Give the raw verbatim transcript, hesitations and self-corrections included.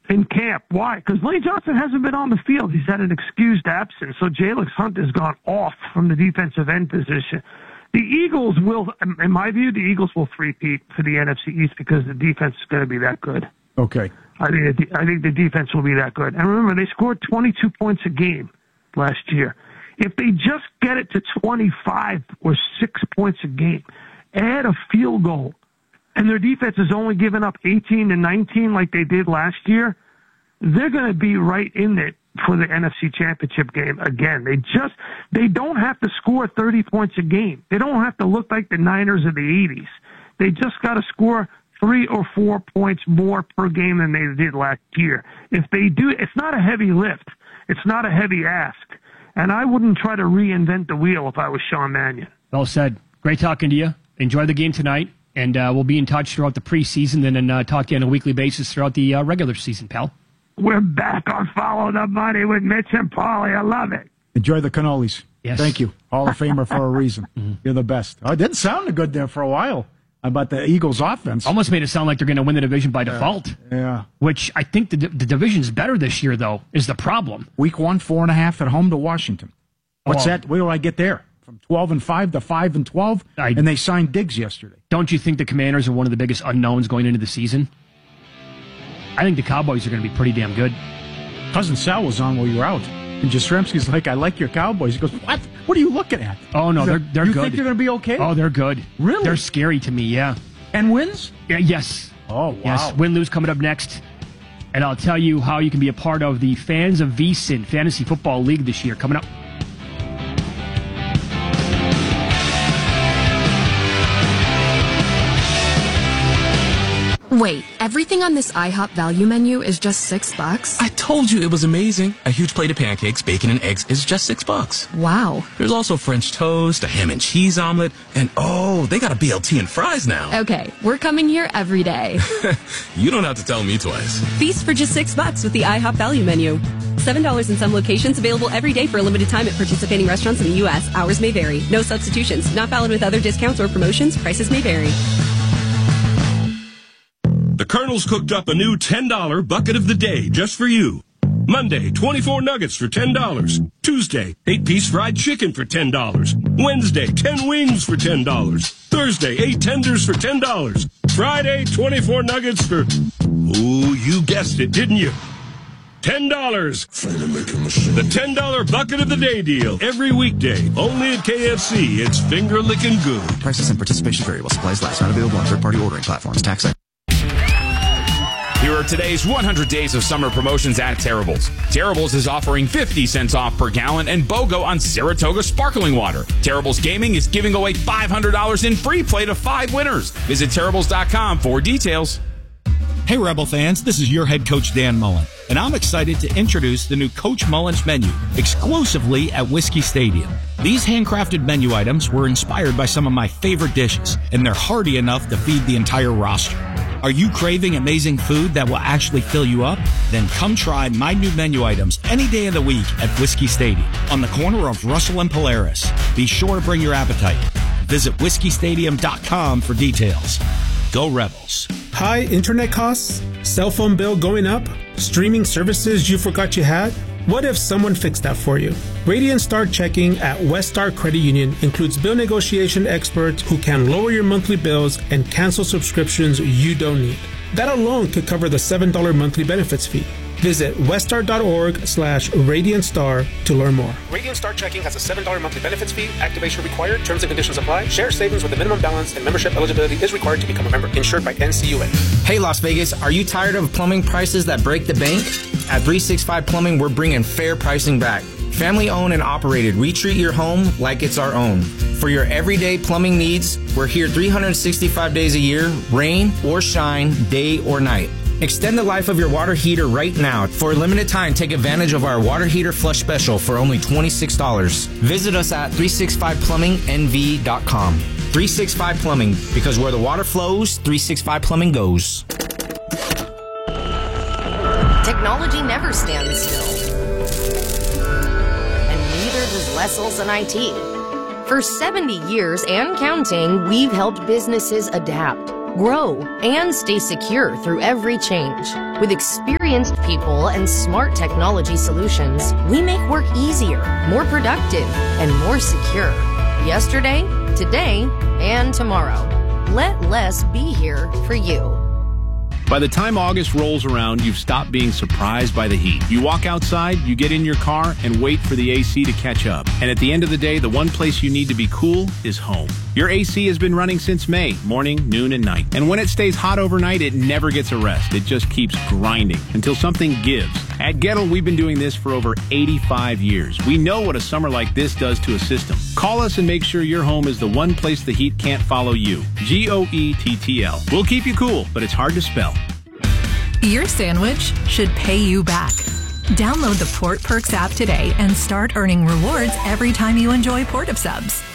in camp. Why? Because Lane Johnson hasn't been on the field. He's had an excused absence. So Jalix Hunt has gone off from the defensive end position. The Eagles will, in my view, the Eagles will three-peat for the N F C East because the defense is going to be that good. Okay. I think the, I think the defense will be that good. And remember, they scored twenty-two points a game last year. If they just get it to twenty-five or six points a game, add a field goal, and their defense is only giving up eighteen to nineteen like they did last year, they're going to be right in it for the N F C Championship game again. They just, they don't have to score thirty points a game. They don't have to look like the Niners of the eighties. They just got to score three or four points more per game than they did last year. If they do, it's not a heavy lift. It's not a heavy ask. And I wouldn't try to reinvent the wheel if I was Sean Mannion. Well said. Great talking to you. Enjoy the game tonight. And uh, we'll be in touch throughout the preseason and then uh, talk to you on a weekly basis throughout the uh, regular season, pal. We're back on Follow the Money with Mitch and Paulie. I love it. Enjoy the cannolis. Yes. Thank you. Hall of Famer for a reason. Mm-hmm. You're the best. Oh, it didn't sound good there for a while about the Eagles' offense. Almost made it sound like they're going to win the division by default. Yeah. yeah. Which I think the, the division's better this year, though, is the problem. Week one, four and a half at home to Washington. What's well, that? Where do I get there? From twelve and five to five and twelve? I, and they signed Diggs yesterday. Don't you think the Commanders are one of the biggest unknowns going into the season? I think the Cowboys are going to be pretty damn good. Cousin Sal was on while you were out. And Jastrzemski's like, I like your Cowboys. He goes, what? What are you looking at? Oh, no, they're, they're you good. You think they're going to be okay? Oh, they're good. Really? They're scary to me, yeah. And wins? Yeah, yes. Oh, wow. Yes, win-lose coming up next. And I'll tell you how you can be a part of the Fans of V S I N Fantasy Football League this year coming up. Wait, everything on this IHOP value menu is just six bucks? I told you it was amazing. A huge plate of pancakes, bacon, and eggs is just six bucks. Wow. There's also French toast, a ham and cheese omelet, and oh, they got a B L T and fries now. Okay, we're coming here every day. You don't have to tell me twice. Feast for just six bucks with the IHOP value menu. Seven dollars in some locations, available every day for a limited time at participating restaurants in the U S. Hours may vary. No substitutions. Not valid with other discounts or promotions. Prices may vary. The Colonel's cooked up a new ten dollar bucket of the day just for you. Monday, twenty-four nuggets for ten dollars. Tuesday, eight-piece fried chicken for ten dollars. Wednesday, ten wings for ten dollars. Thursday, eight tenders for ten dollars. Friday, twenty-four nuggets for... Ooh, you guessed it, didn't you? ten dollars. The ten dollar bucket of the day deal. Every weekday. Only at K F C. It's finger-licking good. Prices and participation vary while supplies last. Not available on third-party ordering platforms. Tax item. Here are today's one hundred days of summer promotions at Terrible's. Terrible's is offering fifty cents off per gallon and BOGO on Saratoga sparkling water. Terrible's Gaming is giving away five hundred dollars in free play to five winners. Visit Terrible's dot com for details. Hey, Rebel fans, this is your head coach, Dan Mullen, and I'm excited to introduce the new Coach Mullen's menu exclusively at Whiskey Stadium. These handcrafted menu items were inspired by some of my favorite dishes, and they're hearty enough to feed the entire roster. Are you craving amazing food that will actually fill you up? Then come try my new menu items any day of the week at Whiskey Stadium on the corner of Russell and Polaris. Be sure to bring your appetite. Visit whiskey stadium dot com for details. Go Rebels. High internet costs? Cell phone bill going up? Streaming services you forgot you had? What if someone fixed that for you? Radiant Star Checking at West Star Credit Union includes bill negotiation experts who can lower your monthly bills and cancel subscriptions you don't need. That alone could cover the seven dollars monthly benefits fee. Visit weststar.org slash Radiant Star to learn more. Radiant Star Checking has a seven dollars monthly benefits fee. Activation required. Terms and conditions apply. Share savings with a minimum balance and membership eligibility is required to become a member. Insured by N C U A. Hey, Las Vegas, are you tired of plumbing prices that break the bank? At three sixty-five Plumbing, we're bringing fair pricing back. Family owned and operated, we treat your home like it's our own. For your everyday plumbing needs, we're here three hundred sixty-five days a year, rain or shine, day or night. Extend the life of your water heater right now. For a limited time, take advantage of our water heater flush special for only twenty-six dollars. Visit us at three sixty-five plumbing N V dot com. three sixty-five Plumbing, because where the water flows, three sixty-five Plumbing goes. Technology never stands still. And neither does Wessels and I T. For seventy years and counting, we've helped businesses adapt, grow, and stay secure through every change. With experienced people and smart technology solutions, we make work easier, more productive, and more secure. Yesterday, today, and tomorrow. Let less be here for you. By the time August rolls around, you've stopped being surprised by the heat. You walk outside, you get in your car, and wait for the A C to catch up. And at the end of the day, the one place you need to be cool is home. Your A C has been running since May, morning, noon, and night. And when it stays hot overnight, it never gets a rest. It just keeps grinding until something gives. At Gettle, we've been doing this for over eighty-five years. We know what a summer like this does to a system. Call us and make sure your home is the one place the heat can't follow you. G O E T T L. We'll keep you cool, but it's hard to spell. Your sandwich should pay you back. Download the Port Perks app today and start earning rewards every time you enjoy Port of Subs.